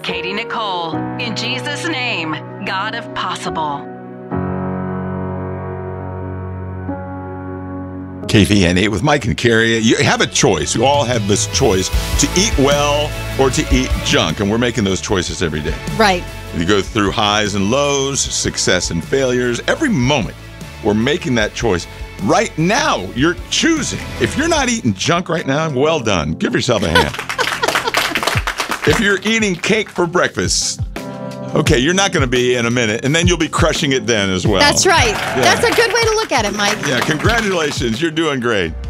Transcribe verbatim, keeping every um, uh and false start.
Katie Nicole. In Jesus' name, God of possible. K V N eight with Mike and Carrie. You have a choice. You all have this choice to eat well or to eat junk, and we're making those choices every day. Right. You go through highs and lows, success and failures. Every moment, we're making that choice. Right now, you're choosing. If you're not eating junk right now, well done. Give yourself a hand. If you're eating cake for breakfast, okay, you're not going to be in a minute, and then you'll be crushing it then as well. That's right. Yeah. That's a good way to look at it, Mike. Yeah, congratulations. You're doing great.